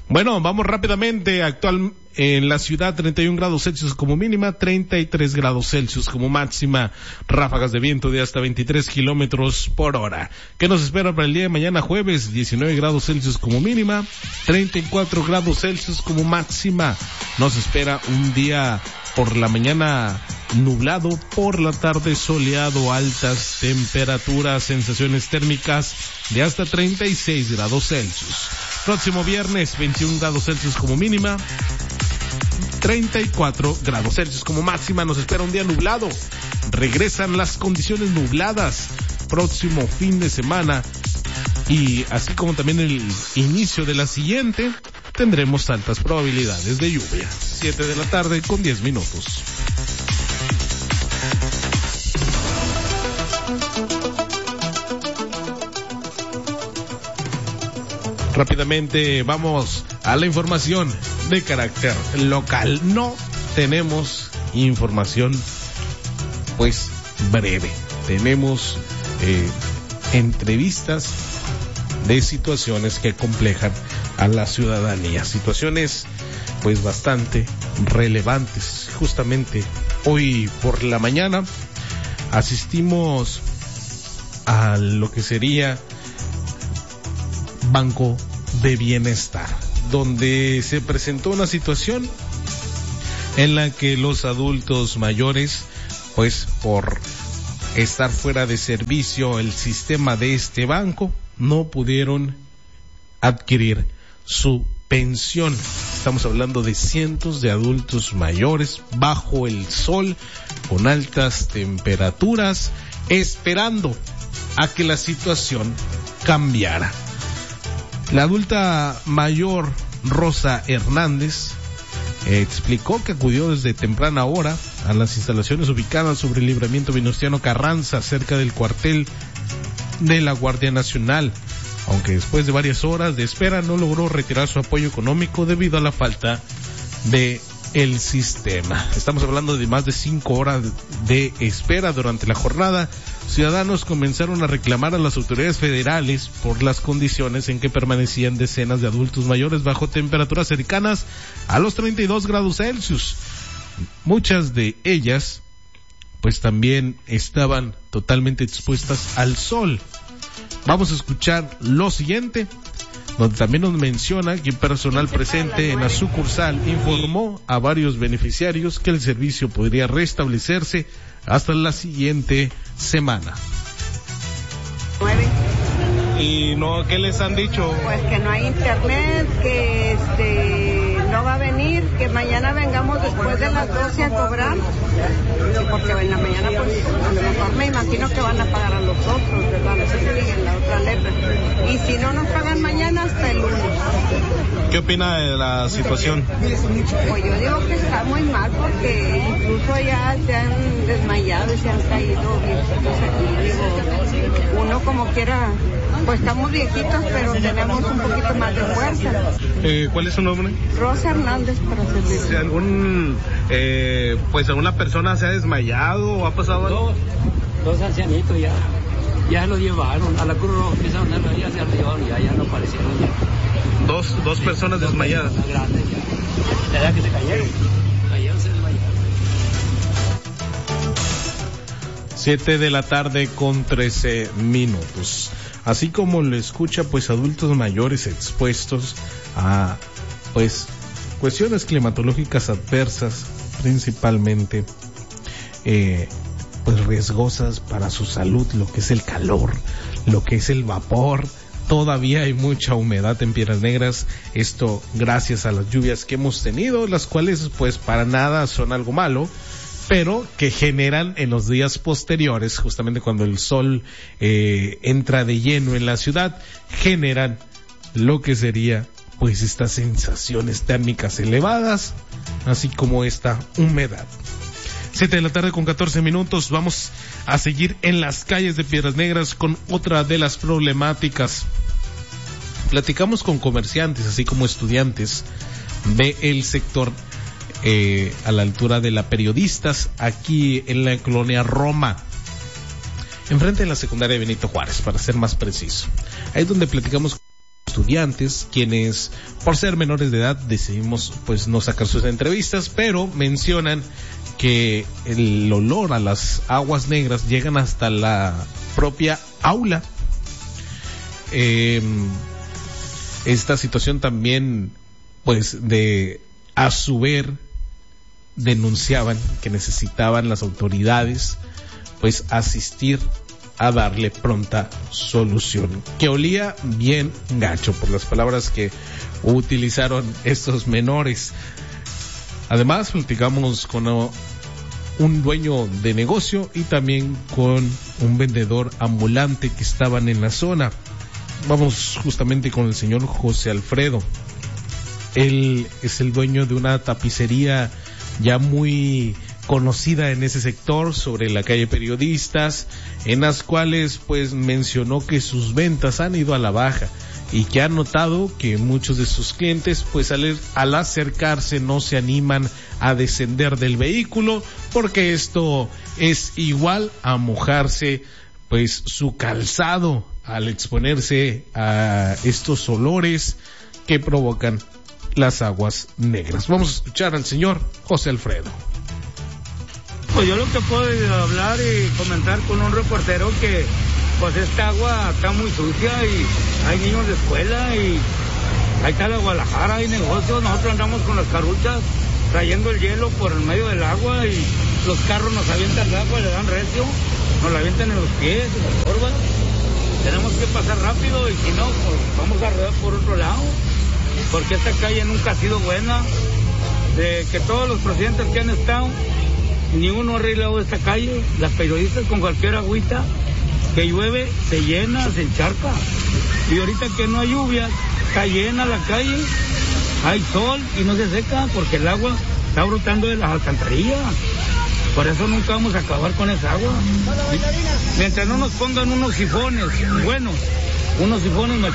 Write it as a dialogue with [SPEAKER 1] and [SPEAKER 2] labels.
[SPEAKER 1] Bueno, vamos rápidamente. Actual en la ciudad, 31 grados Celsius como mínima, 33 grados Celsius como máxima, ráfagas de viento de hasta 23 kilómetros por hora. ¿Qué nos espera para el día de mañana jueves? 19 grados Celsius como mínima, 34 grados Celsius como máxima. Nos espera un día por la mañana nublado, por la tarde soleado, altas temperaturas, sensaciones térmicas de hasta 36 grados Celsius. Próximo viernes, 21 grados Celsius como mínima, 34 grados Celsius como máxima. Nos espera un día nublado. Regresan las condiciones nubladas próximo fin de semana, y así como también el inicio de la siguiente, tendremos altas probabilidades de lluvia. 7 de la tarde con 10 minutos. Rápidamente vamos a la información de carácter local. No tenemos información pues breve. Tenemos entrevistas de situaciones que complejan a la ciudadanía. Situaciones pues bastante relevantes. Justamente hoy por la mañana asistimos a lo que sería Banco de Bienestar, donde se presentó una situación en la que los adultos mayores, pues por estar fuera de servicio el sistema de este banco, no pudieron adquirir su pensión. Estamos hablando de cientos de adultos mayores bajo el sol, con altas temperaturas, esperando a que la situación cambiara. La adulta mayor Rosa Hernández explicó que acudió desde temprana hora a las instalaciones ubicadas sobre el Libramiento Venustiano Carranza, cerca del cuartel de la Guardia Nacional, aunque después de varias horas de espera no logró retirar su apoyo económico debido a la falta de el sistema. Estamos hablando de más de 5 horas de espera durante la jornada. Ciudadanos comenzaron a reclamar a las autoridades federales por las condiciones en que permanecían decenas de adultos mayores bajo temperaturas cercanas a los 32 grados Celsius. Muchas de ellas pues también estaban totalmente expuestas al sol. Vamos a escuchar lo siguiente, donde también nos menciona que personal presente en la sucursal informó a varios beneficiarios que el servicio podría restablecerse hasta la siguiente semana.
[SPEAKER 2] 9.
[SPEAKER 1] ¿Y no qué les han dicho?
[SPEAKER 2] Pues que no hay internet, que no va a venir, que mañana vengamos después de las 12 a cobrar, porque en la mañana pues a lo mejor me imagino que van a pagar a los otros, ¿verdad? En la otra letra. Y si no nos pagan mañana, hasta el lunes.
[SPEAKER 1] ¿Qué opina de la situación?
[SPEAKER 2] Pues yo digo que está muy mal, porque incluso ya se han desmayado y se han caído viejitos aquí. Digo, uno como quiera, pues estamos viejitos, pero tenemos un poquito más de fuerza.
[SPEAKER 1] ¿Cuál es su nombre?
[SPEAKER 2] Rosa Hernández, para servir.
[SPEAKER 1] Si alguna persona se ha desmayado o ha pasado algo.
[SPEAKER 3] Dos ancianitos ya lo llevaron a la Cruz Roja, ya se lo llevaron, ya no aparecieron ya.
[SPEAKER 1] Dos personas desmayadas.
[SPEAKER 3] Grandes ya. La que se cayeron, se desmayaron.
[SPEAKER 1] 7 de la tarde con 13 minutos. Así como lo escucha, pues adultos mayores expuestos a pues cuestiones climatológicas adversas, principalmente pues riesgosas para su salud, lo que es el calor, lo que es el vapor. Todavía hay mucha humedad en Piedras Negras, esto gracias a las lluvias que hemos tenido, las cuales pues para nada son algo malo, pero que generan en los días posteriores, justamente cuando el sol entra de lleno en la ciudad, generan lo que sería pues estas sensaciones térmicas elevadas, así como esta humedad. 7 de la tarde con 14 minutos, vamos a seguir en las calles de Piedras Negras con otra de las problemáticas. Platicamos con comerciantes, así como estudiantes del sector a la altura de la Periodistas, aquí en la colonia Roma, enfrente de la secundaria Benito Juárez, para ser más preciso. Ahí es donde platicamos con estudiantes, quienes por ser menores de edad decidimos pues no sacar sus entrevistas, pero mencionan que el olor a las aguas negras llegan hasta la propia aula. Esta situación también pues a su vez denunciaban que necesitaban las autoridades pues asistir a darle pronta solución, que olía bien gacho por las palabras que utilizaron estos menores. Además platicamos con un dueño de negocio y también con un vendedor ambulante que estaban en la zona. Vamos justamente con el señor José Alfredo. Él es el dueño de una tapicería ya muy conocida en ese sector sobre la calle Periodistas, en las cuales pues mencionó que sus ventas han ido a la baja y que ha notado que muchos de sus clientes pues al acercarse no se animan a descender del vehículo, porque esto es igual a mojarse pues su calzado al exponerse a estos olores que provocan las aguas negras. Vamos a escuchar al señor José Alfredo.
[SPEAKER 4] Pues yo lo que puedo hablar y comentar con un reportero que pues esta agua está muy sucia y hay niños de escuela y ahí está la Guadalajara, hay negocios, nosotros andamos con las caruchas trayendo el hielo por el medio del agua y los carros nos avientan el agua, le dan recio, nos la avientan en los pies, en las curvas. Tenemos que pasar rápido y si no, pues vamos a rodar por otro lado, porque esta calle nunca ha sido buena, de que todos los presidentes que han estado, ni uno ha arreglado esta calle. Las Periodistas con cualquier agüita que llueve se llena, se encharca, y ahorita que no hay lluvia, está llena la calle, hay sol y no se seca porque el agua está brotando de las alcantarillas. Por eso nunca vamos a acabar con esa agua. Mientras no nos pongan unos sifones buenos, unos sifones